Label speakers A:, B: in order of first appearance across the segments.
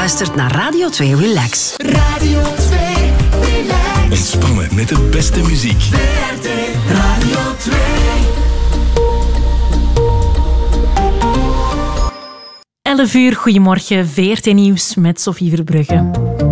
A: luistert naar Radio 2 Relax.
B: Radio 2 Relax.
C: Ontspannen met de beste muziek.
B: VRT Radio 2.
D: Uur, goedemorgen, VRT Nieuws met Sophie Verbrugge.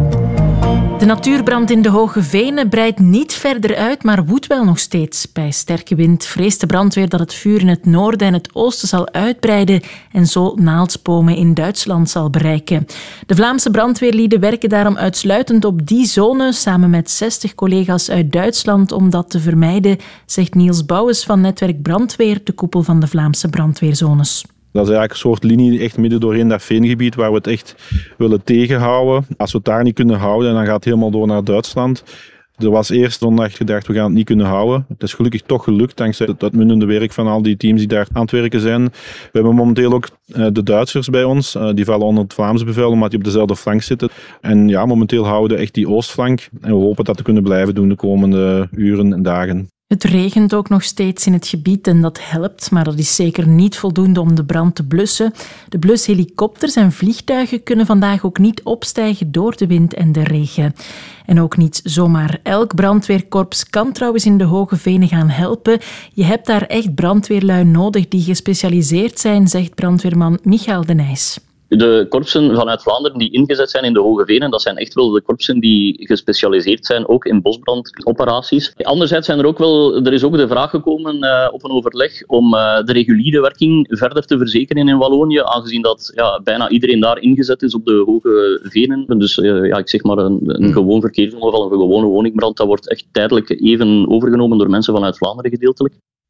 D: De natuurbrand in de Hoge Venen breidt niet verder uit, maar woedt wel nog steeds. Bij sterke wind vreest de brandweer dat het vuur in het noorden en het oosten zal uitbreiden en zo Naaldbomen in Duitsland zal bereiken. De Vlaamse brandweerlieden werken daarom uitsluitend op die zone, samen met 60 collega's uit Duitsland, om dat te vermijden, zegt Niels Bouwens van Netwerk Brandweer, de koepel van de Vlaamse brandweerzones.
E: Dat is eigenlijk een soort linie echt midden doorheen dat veengebied waar we het echt willen tegenhouden. Als we het daar niet kunnen houden, dan gaat het helemaal door naar Duitsland. Er was eerst zondag gedacht, we gaan het niet kunnen houden. Het is gelukkig toch gelukt, dankzij het uitmuntende werk van al die teams die daar aan het werken zijn. We hebben momenteel ook de Duitsers bij ons. Die vallen onder het Vlaams bevel, omdat die op dezelfde flank zitten. En ja, momenteel houden we echt die oostflank. En we hopen dat te kunnen blijven doen de komende uren en dagen.
D: Het regent ook nog steeds in het gebied en dat helpt, maar dat is zeker niet voldoende om de brand te blussen. De blushelikopters en vliegtuigen kunnen vandaag ook niet opstijgen door de wind en de regen. En ook niet zomaar elk brandweerkorps kan trouwens in de Hoge Venen gaan helpen. Je hebt daar echt brandweerlui nodig die gespecialiseerd zijn, zegt brandweerman Michael de Nijs.
F: De korpsen vanuit Vlaanderen die ingezet zijn in de Hoge Venen, dat zijn echt wel de korpsen die gespecialiseerd zijn, ook in bosbrandoperaties. Anderzijds er is ook de vraag gekomen op een overleg om de reguliere werking verder te verzekeren in Wallonië, aangezien dat bijna iedereen daar ingezet is op de Hoge Venen. Dus ik zeg maar een gewoon verkeersongeval, een gewone woningbrand, dat wordt echt tijdelijk even overgenomen door mensen vanuit Vlaanderen gedeeltelijk.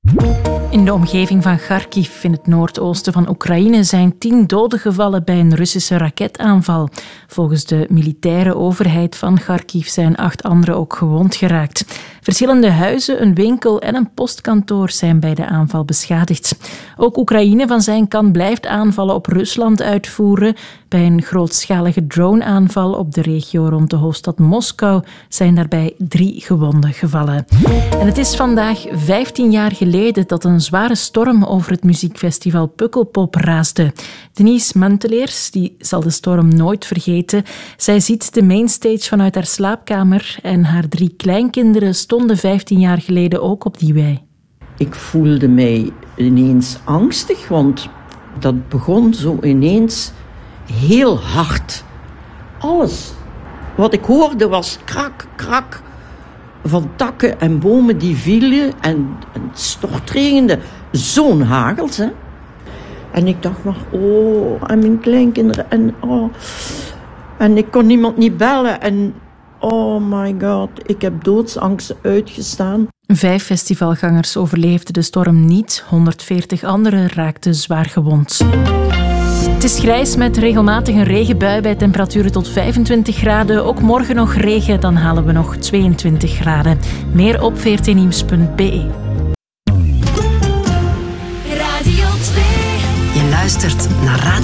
D: In de omgeving van Kharkiv, in het noordoosten van Oekraïne, zijn 10 doden gevallen bij een Russische raketaanval. Volgens de militaire overheid van Kharkiv zijn 8 anderen ook gewond geraakt. Verschillende huizen, een winkel en een postkantoor zijn bij de aanval beschadigd. Ook Oekraïne van zijn kant blijft aanvallen op Rusland uitvoeren. Bij een grootschalige droneaanval op de regio rond de hoofdstad Moskou zijn daarbij 3 gewonden gevallen. En het is vandaag 15 jaar geleden dat een zware storm over het muziekfestival Pukkelpop raasde. Denise Munteleers, die zal de storm nooit vergeten. Zij ziet de mainstage vanuit haar slaapkamer en haar 3 kleinkinderen stonden 15 jaar geleden ook op die wei.
G: Ik voelde mij ineens angstig, want dat begon zo ineens heel hard. Alles wat ik hoorde was krak, krak van takken en bomen die vielen en het stortregende. Zo'n hagels, hè. En ik dacht nog, en mijn kleinkinderen en ik kon niemand niet bellen en oh my god, ik heb doodsangst uitgestaan.
D: 5 festivalgangers overleefden de storm niet, 140 anderen raakten zwaar gewond. Het is grijs met regelmatig een regenbui bij temperaturen tot 25 graden. Ook morgen nog regen, dan halen we nog 22 graden. Meer op vrtnieuws.be.
A: Je luistert naar Radio